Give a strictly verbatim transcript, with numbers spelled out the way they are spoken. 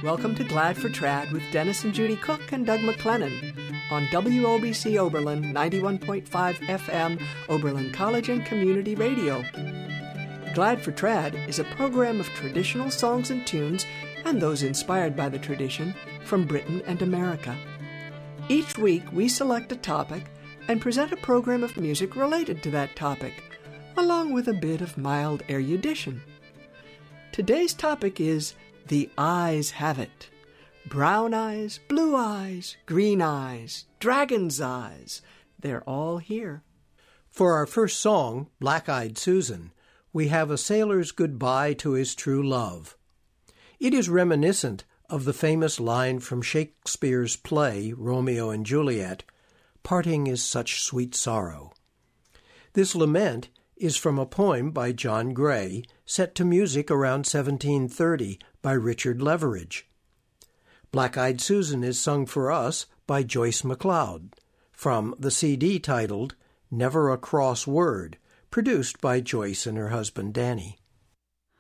Welcome to Glad for Trad with Dennis and Judy Cook and Doug McLennan on W O B C Oberlin ninety-one point five F M, Oberlin College and Community Radio. Glad for Trad is a program of traditional songs and tunes and those inspired by the tradition from Britain and America. Each week we select a topic and present a program of music related to that topic, along with a bit of mild erudition. Today's topic is The Eyes Have It. Brown eyes, blue eyes, green eyes, dragon's eyes, they're all here. For our first song, Black-Eyed Susan, we have a sailor's goodbye to his true love. It is reminiscent of the famous line from Shakespeare's play, Romeo and Juliet, "Parting is such sweet sorrow." This lament is from a poem by John Gray, set to music around seventeen thirty by Richard Leveridge. Black-Eyed Susan is sung for us by Joyce McLeod, from the C D titled Never a Cross Word, produced by Joyce and her husband Danny.